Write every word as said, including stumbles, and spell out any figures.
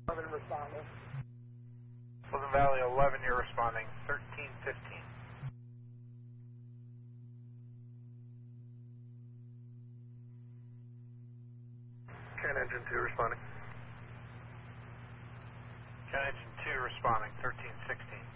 eleven responding. Pleasant Valley eleven, you're responding, thirteen fifteen. Ken Engine two responding. Ken Engine two responding, thirteen sixteen.